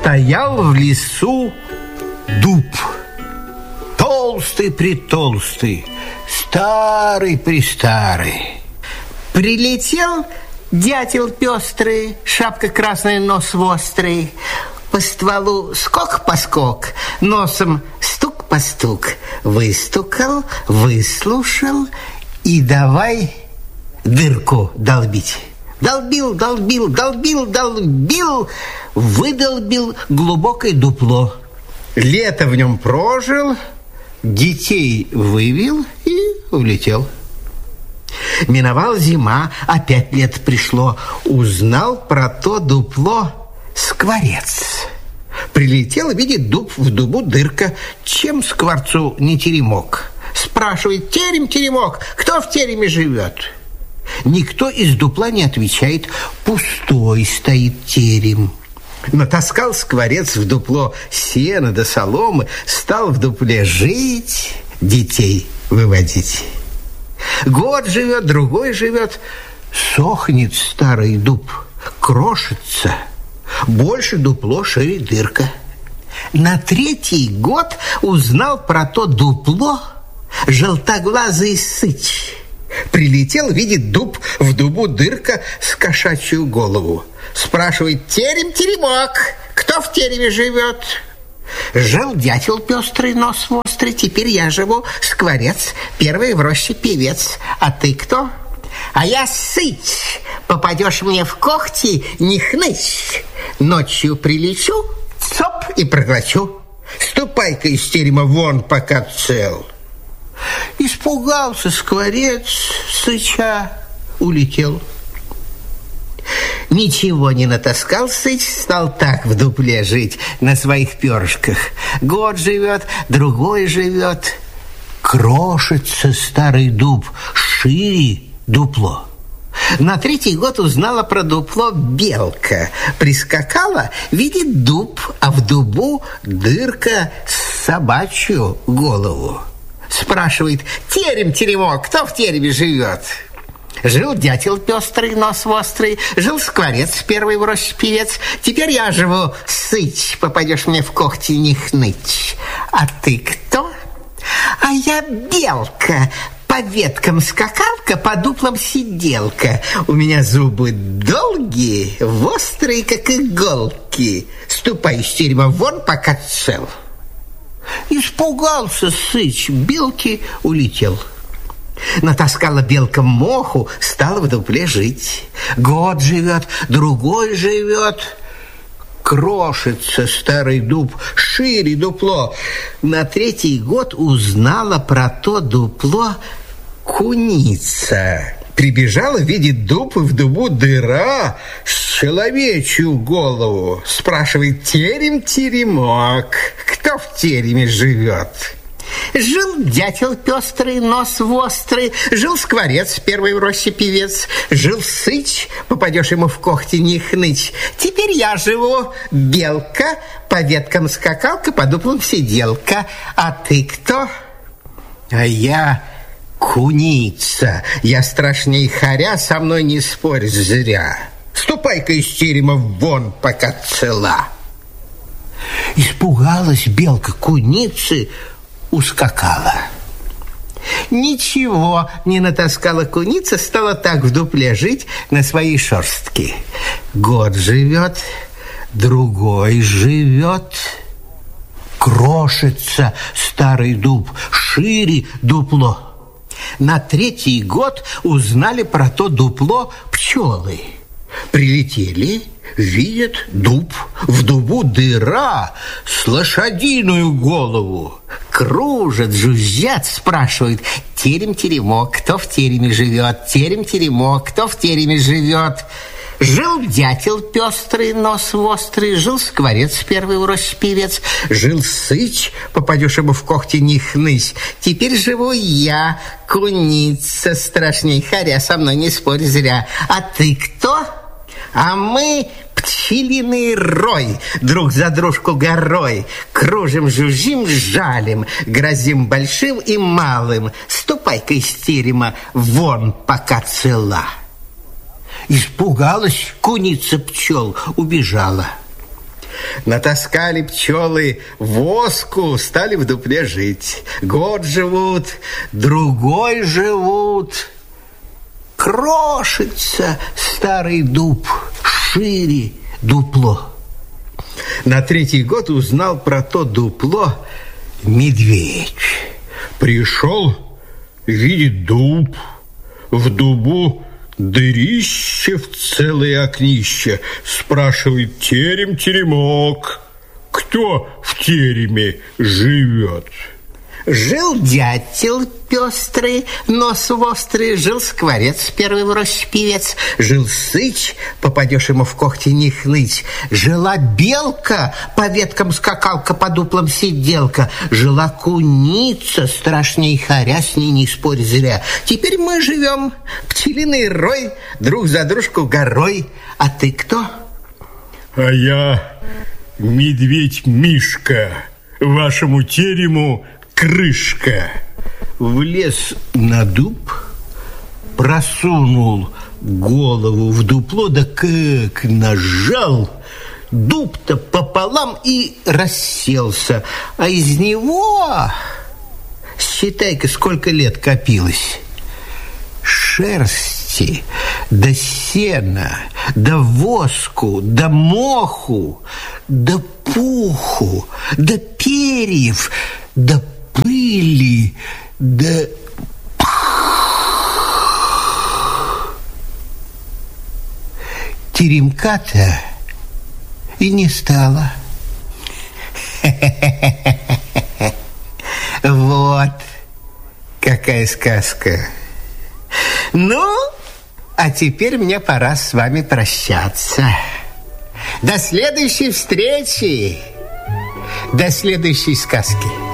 Стоял в лесу дуб, толстый-притолстый, старый-престарый. Прилетел дятел пестрый, шапка красная, нос острый. По стволу скок-поскок, носом стук-постук. Выстукал, выслушал и давай дырку долбить. Долбил, выдолбил глубокое дупло. Лето в нем прожил, детей вывел и улетел. Миновала зима, опять лето пришло. Узнал про то дупло скворец. Прилетел, видит дуб, в дубу дырка. Чем скворцу не теремок? Спрашивает: терем-теремок, кто в тереме живет? Никто из дупла не отвечает. Пустой стоит терем. Натаскал скворец в дупло сена до соломы, стал в дупле жить, детей выводить. Год живет, другой живет, сохнет старый дуб, крошится. Больше дупло, шире дырка. На третий год узнал про то дупло желтоглазый сыч. Прилетел, видит дуб, в дубу дырка с кошачью голову. Спрашивает: терем-теремок, кто в тереме живет? Жил дятел пестрый, нос острый, теперь я живу, скворец, первый в роще певец. А ты кто? А я сыч, попадешь мне в когти, не хнычь. Ночью прилечу, цоп, и проглочу. Ступай-ка из терема вон, пока цел. Испугался скворец, сыча, улетел. Ничего не натаскал сыч, стал так в дупле жить, на своих перышках. Год живет, другой живет. Крошится старый дуб, шире дупло. На третий год узнала про дупло белка. Прискакала, видит дуб, а в дубу дырка с собачью голову. Спрашивает: терем-теремок, кто в тереме живет? Жил дятел пестрый, нос острый, жил скворец, первый в роще певец. Теперь я живу, сыч, попадешь мне в когти, не хнычь. А ты кто? А я белка, по веткам скакалка, по дуплам сиделка. У меня зубы долгие, острые, как иголки. Ступай из терема вон, пока цел. Испугался сыч белки, улетел. Натаскала белка моху, стала в дупле жить. Год живет, другой живет. Крошится старый дуб, шире дупло. На третий год узнала про то дупло куница. Прибежала, видит дуб, и в дубу дыра с человечью голову. Спрашивает: терем-теремок, кто в тереме живет? Жил дятел пестрый, нос острый, жил скворец, первый в роще певец, жил сыч, попадешь ему в когти, не хнычь. Теперь я живу, белка, по веткам скакалка, по дуплам сиделка. А ты кто? А я куница, я страшней хоря, со мной не спорь зря. Ступай-ка из терема вон, пока цела. Испугалась белка куницы, ускакала. Ничего не натаскала куница, стала так в дупле жить на своей шерстке. Год живет, другой живет. Крошится старый дуб, шире дупло. На третий год узнали про то дупло пчелы. Прилетели, видят дуб, в дубу дыра с лошадиную голову. Кружат, жужжат, спрашивают: терем-теремок, кто в тереме живет? Терем-теремок, кто в тереме живет? Жил дятел пестрый, нос острый, жил скворец, первый в роще певец, жил сыч, попадешь ему в когти, не хнычь. Теперь живу я, куница, страшней хоря, со мной не спорь зря. А ты кто? А мы пчелиный рой, друг за дружку горой. Кружим, жужжим, жалим, грозим большим и малым. Ступай-ка из терема вон, пока цела. Испугалась куница пчел, убежала. Натаскали пчелы воску, стали в дупле жить. Год живут, другой живут. Крошится старый дуб, шире дупло. На третий год узнал про то дупло медведь. Пришел, видит дуб, в дубу дырище в целое окнище. Спрашивает: терем-теремок, кто в тереме живет? Жил дятел пестрый, нос острый, жил скворец, первый в роще певец, жил сыч, попадешь ему в когти не хныть, жила белка, по веткам скакалка, по дуплам сиделка, жила куница, страшней хоря, с ней не спорь зря. Теперь мы живем, пчелиный рой, друг за дружку горой. А ты кто? А я медведь Мишка, вашему терему крышка. Влез на дуб, просунул голову в дупло, да как нажал, дуб-то пополам и расселся. А из него, считай-ка, сколько лет копилось. Шерсти, да сена, да воску, да моху, да пуху, да перьев, да пыли, да... Теремка-то и не стало. Вот какая сказка. Ну, а теперь мне пора с вами прощаться. До следующей встречи, до следующей сказки.